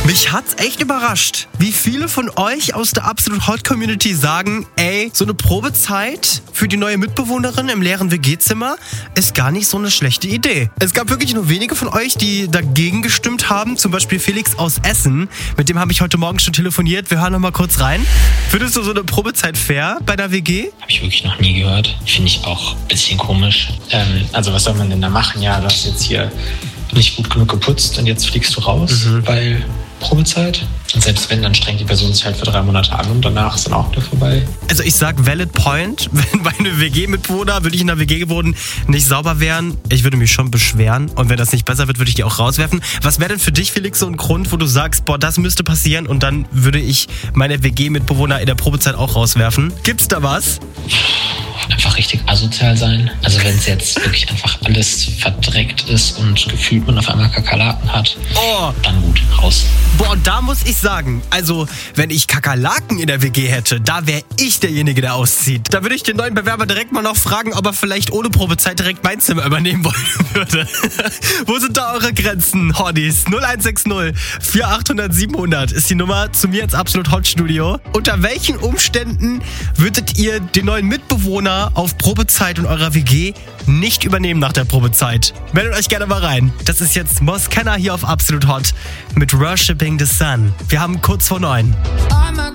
Mich hat's echt überrascht, wie viele von euch aus der Absolut Hot Community sagen, ey, so eine Probezeit für die neue Mitbewohnerin im leeren WG-Zimmer ist gar nicht so eine schlechte Idee. Es gab wirklich nur wenige von euch, die dagegen gestimmt haben, zum Beispiel Felix aus Essen. Mit dem habe ich heute Morgen schon telefoniert. Wir hören noch mal kurz rein. Findest du so eine Probezeit fair bei der WG? Habe ich wirklich noch nie gehört. Finde ich auch ein bisschen komisch. Also was soll man denn da machen? Ja, du hast jetzt hier nicht gut genug geputzt und jetzt fliegst du raus, weil Probezeit. Und selbst wenn, dann strengt die Person sich halt für 3 Monate an und danach ist dann auch wieder vorbei. Also ich sag valid point, wenn meine WG-Mitbewohner, würde ich in der WG wohnen, nicht sauber wären, ich würde mich schon beschweren. Und wenn das nicht besser wird, würde ich die auch rauswerfen. Was wäre denn für dich, Felix, so ein Grund, wo du sagst, boah, das müsste passieren und dann würde ich meine WG-Mitbewohner in der Probezeit auch rauswerfen? Gibt's da was? Einfach richtig asozial sein. Also wenn es jetzt wirklich einfach alles verdreckt ist und gefühlt man auf einmal Kakerlaken hat, dann gut, raus. Boah, und da muss ich sagen, also wenn ich Kakerlaken in der WG hätte, da wäre ich derjenige, der auszieht. Da würde ich den neuen Bewerber direkt mal noch fragen, ob er vielleicht ohne Probezeit direkt mein Zimmer übernehmen wollen würde. Wo sind da eure Grenzen, Hotties? 0160 4800 700 ist die Nummer zu mir ins Absolut Hot Studio. Unter welchen Umständen würdet ihr den neuen Mitbewohner auf Probezeit in eurer WG nicht übernehmen nach der Probezeit? Meldet euch gerne mal rein. Das ist jetzt Mos Kenner hier auf Absolut Hot mit Worshipping the Sun. Wir haben kurz vor 9.